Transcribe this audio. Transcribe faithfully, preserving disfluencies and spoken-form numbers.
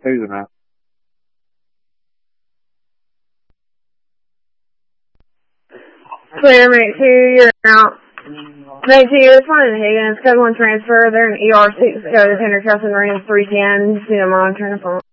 Who's in that? Clear, make two, you're out. Make two, you're fine, Higgins. Code one transfer, they're in E R six, go to Tender Castle Marine three ten, see them monitoring the phone.